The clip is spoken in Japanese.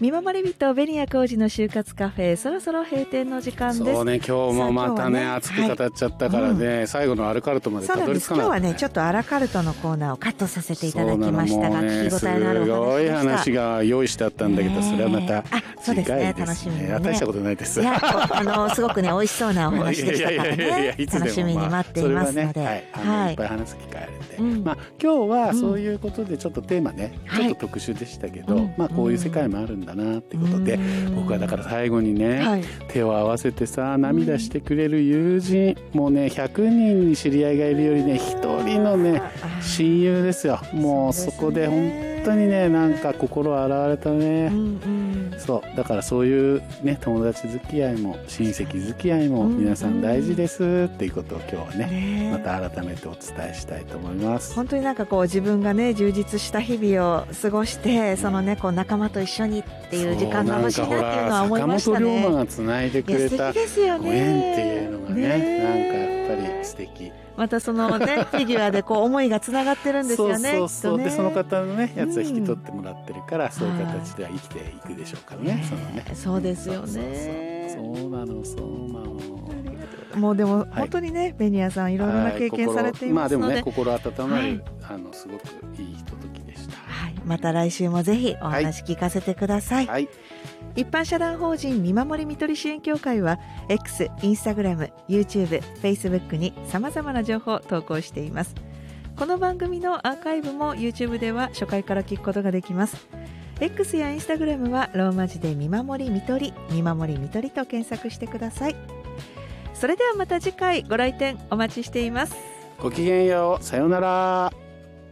見守り人ベニヤ浩二の就活カフェ、そろそろ閉店の時間です。 そうね、今日もまたね、熱く語っちゃったからね、最後のアラカルトまでたどり着かない、 今日はねちょっとアラカルトのコーナーをカットさせていただきましたが、聞き応えのあるお話でした。 すごい話が用意してあったんだけど、それはまた次回ですね。 楽しみにね。 大したことないです。 いやすごくね美味しそうなお話でしたからね。楽しみに待っていますので、 いっぱい話す機会あるんで、今日はそういうことでちょっとテーマね、ちょっと特殊でしたけど、こういう世界もあるんだなってことで、僕はだから最後にね、手を合わせてさ、涙してくれる友人、もうね100人に知り合いがいるよりね1人のね親友ですよ。もうそこで本当にね、なんか心洗われたね。そうだからそういうね、友達付き合いも親戚付き合いも皆さん大事ですっていうことを今日はね、また改めてお伝えしたいと思います。 本当になんかこう自分がね充実した日々を過ごして、そのねこう仲間と一緒にっていう時間が欲しいなっていうのは思いましたね。 坂本龍馬がつないでくれたご縁っていうのがね、なんかやっぱり素敵。 またそのねフィギュアでこう思いがつながってるんですよね。 そうでその方のねやつは引き取ってもらってるから、そういう形では生きていくでしょうからね。 そうですよね。 そうなの。 もうでも本当にね、ベニヤさんいろいろな経験されていますので、 でもね心温まる、すごくいいひとときでした。 また来週もぜひお話聞かせてください。一般社団法人見守りみとり支援協会は X、Instagram、YouTube、Facebook に様々な情報を投稿しています。この番組のアーカイブも YouTube では初回から聞くことができます。X や Instagram はローマ字で見守りみとりと検索してください。それではまた次回ご来店お待ちしています。 ごきげんよう。さようなら。